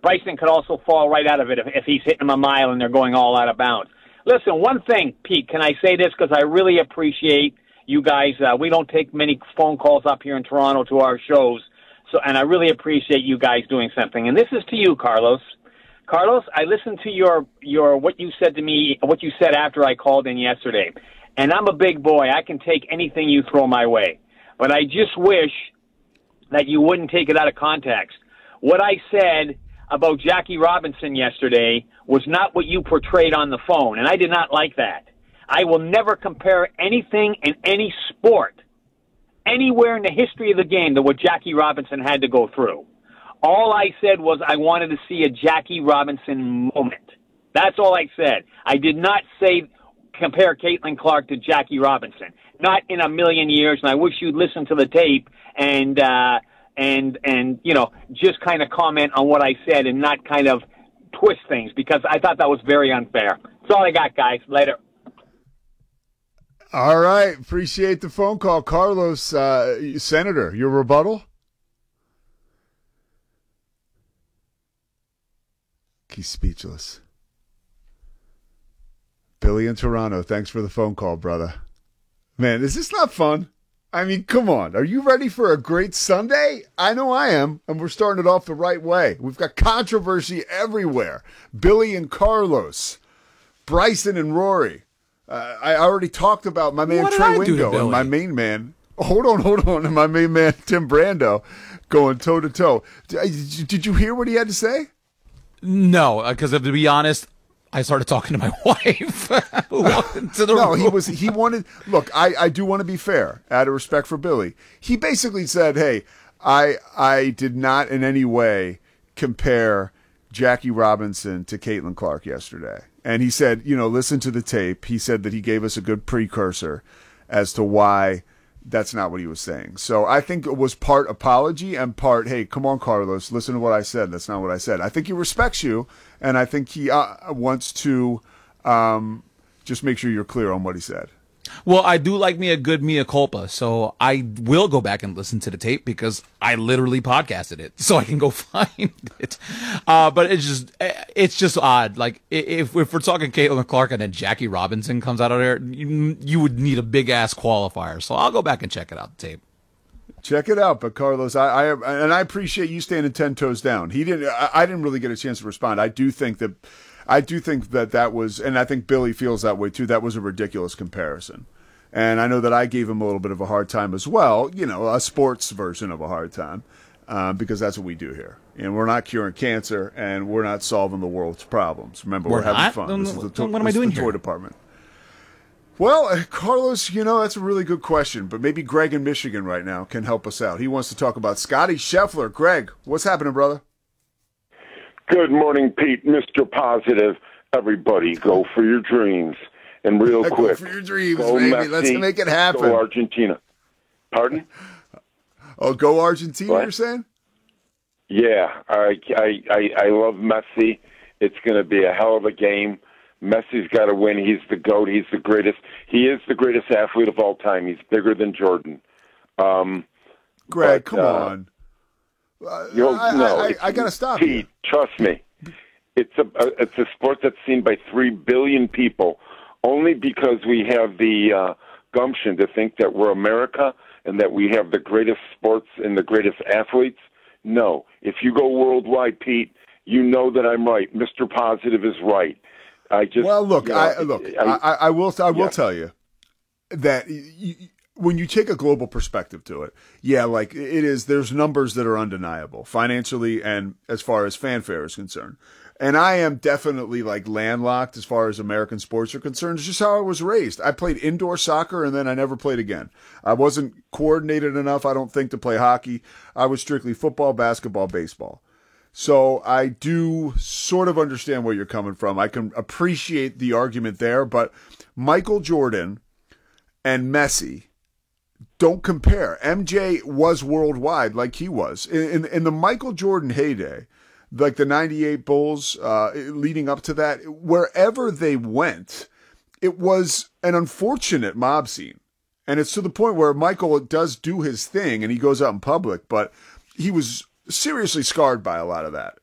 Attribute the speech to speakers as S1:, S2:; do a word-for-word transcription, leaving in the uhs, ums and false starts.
S1: Bryson could also fall right out of it if, if he's hitting them a mile and they're going all out of bounds. Listen, one thing, Pete, can I say this? Because I really appreciate you guys. Uh, we don't take many phone calls up here in Toronto to our shows, so and I really appreciate you guys doing something. And this is to you, Carlos. Carlos, I listened to your your what you said to me, what you said after I called in yesterday. And I'm a big boy. I can take anything you throw my way. But I just wish that you wouldn't take it out of context. What I said about Jackie Robinson yesterday was not what you portrayed on the phone, and I did not like that. I will never compare anything in any sport, anywhere in the history of the game, to what Jackie Robinson had to go through. All I said was I wanted to see a Jackie Robinson moment. That's all I said. I did not say compare Caitlin Clark to Jackie Robinson. Not in a million years, and I wish you'd listen to the tape and, uh, and, and, you know, just kind of comment on what I said and not kind of twist things, because I thought that was very unfair. That's all I got, guys. Later.
S2: All right. Appreciate the phone call. Carlos, uh, Senator, your rebuttal? He's speechless. Billy in Toronto, thanks for the phone call, brother. Man, is this not fun? I mean, come on. Are you ready for a great Sunday? I know I am, and we're starting it off the right way. We've got controversy everywhere. Billy and Carlos, Bryson and Rory. Uh, I already talked about my man
S3: What did
S2: Trey
S3: I do to
S2: Wingo and
S3: Billy?
S2: my main man. Hold on, hold on. And my main man, Tim Brando, going toe-to-toe. Did, did you hear what he had to say?
S3: No, because to be honest, I started talking to my wife who walked into the
S2: no,
S3: room.
S2: he was. He wanted. Look, I, I do want to be fair, out of respect for Billy. He basically said, "Hey, I I did not in any way compare Jackie Robinson to Caitlin Clark yesterday." And he said, you know, listen to the tape. He said that he gave us a good precursor as to why that's not what he was saying. So I think it was part apology and part, hey, come on, Carlos, listen to what I said. That's not what I said. I think he respects you, and I think he uh, wants to um, just make sure you're clear on what he said.
S3: Well, I do like me a good mea culpa, so I will go back and listen to the tape because I literally podcasted it, so I can go find it. Uh, but it's just, it's just odd. Like if if we're talking Caitlin Clark and then Jackie Robinson comes out of there, you, you would need a big ass qualifier. So I'll go back and check it out. The tape.
S2: Check it out, but Carlos, I, I and I appreciate you standing ten toes down. He didn't. I, I didn't really get a chance to respond. I do think that. I do think that that was, and I think Billy feels that way too, that was a ridiculous comparison. And I know that I gave him a little bit of a hard time as well, you know, a sports version of a hard time, uh, because that's what we do here. And we're not curing cancer, and we're not solving the world's problems. Remember, we're,
S3: We're
S2: having
S3: not?
S2: fun.
S3: Then
S2: This is the, to-
S3: what am I
S2: this is
S3: doing
S2: the toy
S3: here?
S2: department. Well, uh, Carlos, you know, that's a really good question, but maybe Greg in Michigan right now can help us out. He wants to talk about Scotty Scheffler. Greg, what's happening, brother?
S4: Good morning, Pete. Mister Positive. Everybody, go for your dreams. And real
S2: Go
S4: quick,
S2: for your dreams,
S4: go
S2: baby.
S4: Messi,
S2: Let's make it happen.
S4: Go Argentina. Pardon?
S2: Oh, go Argentina,
S4: What?
S2: you're saying?
S4: Yeah, I, I, I, I love Messi. It's going to be a hell of a game. Messi's got to win. He's the GOAT. He's the greatest. He is the greatest athlete of all time. He's bigger than Jordan. Um,
S2: Greg,
S4: but,
S2: come
S4: uh,
S2: on. Uh,
S4: You'll,
S2: I,
S4: no,
S2: I, I,
S4: it's-
S2: I got to stop
S4: Pete,
S2: you.
S4: trust me. It's a, a it's a sport that's seen by three billion people, only because we have the uh, gumption to think that we're America and that we have the greatest sports and the greatest athletes. No, if you go worldwide, Pete, you know that I'm right. Mister Positive is right. I just
S2: Well, look,
S4: you know,
S2: I look.
S4: I,
S2: I, I will. I will
S4: yeah.
S2: tell you that y- y- when you take a global perspective to it, yeah, like it is. There's numbers that are undeniable, financially and as far as fanfare is concerned. And I am definitely like landlocked as far as American sports are concerned. It's just how I was raised. I played indoor soccer and then I never played again. I wasn't coordinated enough, I don't think, to play hockey. I was strictly football, basketball, baseball. So I do sort of understand where you're coming from. I can appreciate the argument there, but Michael Jordan and Messi don't compare. M J was worldwide like he was. In, in, in the Michael Jordan heyday, like the ninety-eight Bulls, uh, leading up to that, wherever they went, it was an unfortunate mob scene. And it's to the point where Michael does do his thing and he goes out in public, but he was seriously scarred by a lot of that.